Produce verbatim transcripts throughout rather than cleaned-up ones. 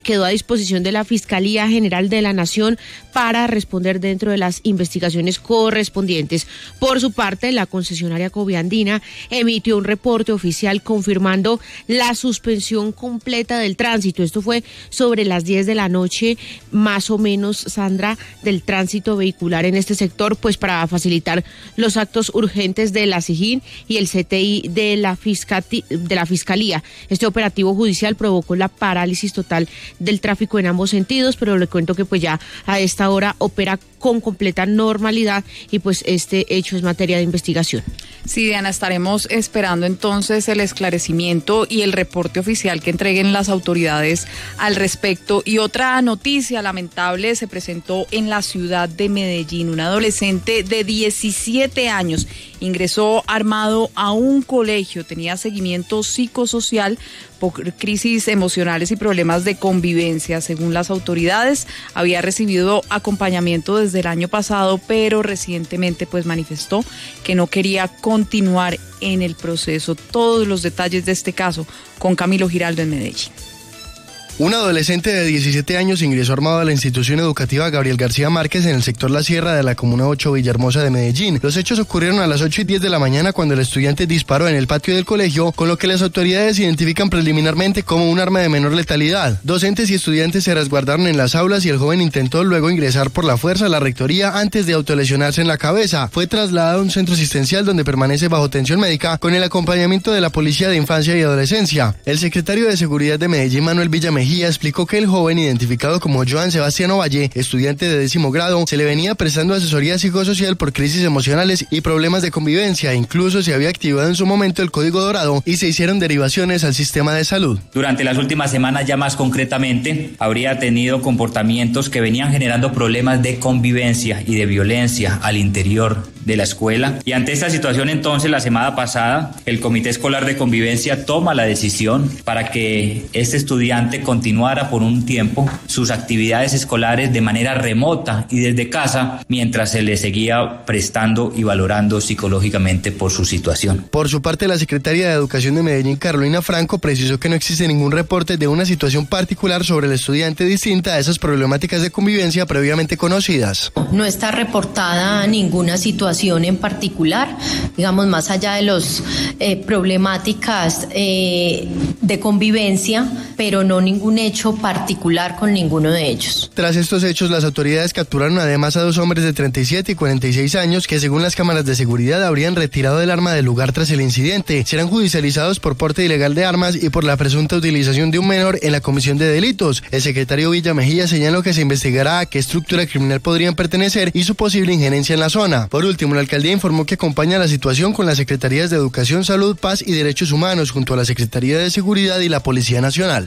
quedó a disposición de la Fiscalía General de la Nación para responder dentro de las investigaciones correspondientes. Por su parte, la concesionaria Coviandina emitió un reporte oficial confirmando la suspensión completa del tránsito. Esto fue sobre las diez de la noche, más o menos, Sandra, del tránsito vehicular en este sector, pues para facilitar los actos urgentes de la SIJIN y el C T I de la, Fiscati- de la Fiscalía. Este operativo judicial provocó la parálisis total del tráfico en ambos sentidos, pero le cuento que pues ya a esta hora opera con completa normalidad y pues este hecho es materia de investigación. Sí, Diana, estaremos esperando entonces el esclarecimiento y el reporte oficial que entreguen las autoridades al respecto. Y otra noticia lamentable se presentó en la ciudad de Medellín. Un adolescente de diecisiete años ingresó armado a un colegio, tenía seguimiento psicosocial por crisis emocionales y problemas de convivencia. Según las autoridades, había recibido acompañamiento desde el año pasado, pero recientemente pues manifestó que no quería continuar en el proceso. Todos los detalles de este caso con Camilo Giraldo en Medellín. Un adolescente de diecisiete años ingresó armado a la institución educativa Gabriel García Márquez en el sector La Sierra de la Comuna ocho Villahermosa de Medellín. Los hechos ocurrieron a las ocho y diez de la mañana cuando el estudiante disparó en el patio del colegio, con lo que las autoridades identifican preliminarmente como un arma de menor letalidad. Docentes y estudiantes se resguardaron en las aulas y el joven intentó luego ingresar por la fuerza a la rectoría antes de autolesionarse en la cabeza. Fue trasladado a un centro asistencial donde permanece bajo atención médica con el acompañamiento de la Policía de Infancia y Adolescencia. El secretario de Seguridad de Medellín, Manuel Villamejía, explicó que el joven, identificado como Joan Sebastián Ovalle, estudiante de décimo grado, se le venía prestando asesoría psicosocial por crisis emocionales y problemas de convivencia. Incluso se había activado en su momento el Código Dorado y se hicieron derivaciones al sistema de salud. Durante las últimas semanas, ya más concretamente, habría tenido comportamientos que venían generando problemas de convivencia y de violencia al interior de la escuela. Y ante esta situación, entonces, la semana pasada, el Comité Escolar de Convivencia toma la decisión para que este estudiante continuara por un tiempo sus actividades escolares de manera remota y desde casa, mientras se le seguía prestando y valorando psicológicamente por su situación. Por su parte, la secretaria de Educación de Medellín, Carolina Franco, precisó que no existe ningún reporte de una situación particular sobre el estudiante distinta a esas problemáticas de convivencia previamente conocidas. No está reportada ninguna situación en particular, digamos, más allá de las eh, problemáticas eh, de convivencia, pero no ningún hecho particular con ninguno de ellos. Tras estos hechos, las autoridades capturaron además a dos hombres de treinta y siete y cuarenta y seis años que, según las cámaras de seguridad, habrían retirado el arma del lugar tras el incidente. Serán judicializados por porte ilegal de armas y por la presunta utilización de un menor en la comisión de delitos. El secretario Villa Mejía señaló que se investigará a qué estructura criminal podrían pertenecer y su posible injerencia en la zona. Por último, la alcaldía informó que acompaña la situación con las secretarías de Educación, Salud, Paz y Derechos Humanos junto a la Secretaría de Seguridad y la Policía Nacional.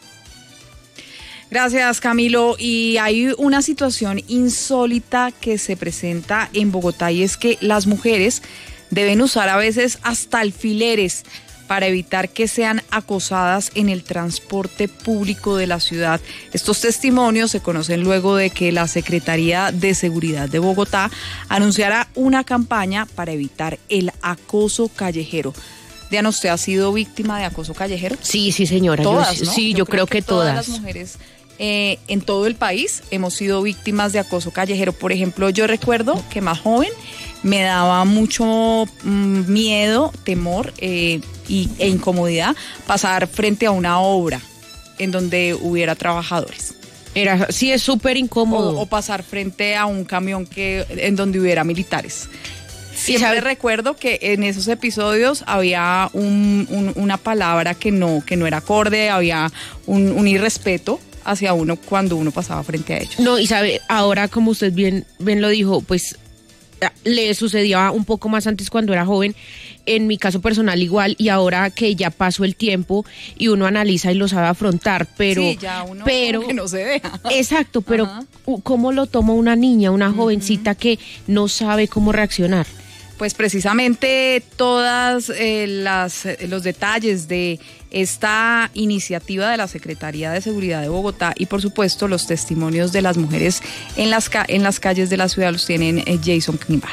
Gracias, Camilo. Y hay una situación insólita que se presenta en Bogotá y es que las mujeres deben usar a veces hasta alfileres para evitar que sean acosadas en el transporte público de la ciudad. Estos testimonios se conocen luego de que la Secretaría de Seguridad de Bogotá anunciara una campaña para evitar el acoso callejero. Diana, ¿usted ha sido víctima de acoso callejero? Sí, sí, señora. Todas, yo, ¿no? Sí, yo, yo creo, creo que, que todas. Todas las mujeres eh, en todo el país hemos sido víctimas de acoso callejero. Por ejemplo, yo recuerdo que más joven me daba mucho mmm, miedo, temor eh, y, e incomodidad pasar frente a una obra en donde hubiera trabajadores. Era, sí, es súper incómodo. O, o pasar frente a un camión que en donde hubiera militares. Siempre recuerdo que en esos episodios había un, un, una palabra que no, que no era acorde, había un, un irrespeto hacia uno cuando uno pasaba frente a ellos. No, y sabe, ahora como usted bien, bien lo dijo, pues le sucedía un poco más antes cuando era joven, en mi caso personal igual, y ahora que ya pasó el tiempo y uno analiza y lo sabe afrontar, pero sí, ya uno pero que no se deja. Exacto, pero Ajá. ¿cómo lo toma una niña, una jovencita uh-huh. que no sabe cómo reaccionar? Pues precisamente todas eh, las eh, los detalles de esta iniciativa de la Secretaría de Seguridad de Bogotá y por supuesto los testimonios de las mujeres en las ca- en las calles de la ciudad los tienen eh, Jason Knibar.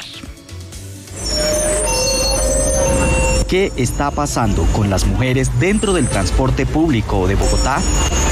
¿Qué está pasando con las mujeres dentro del transporte público de Bogotá?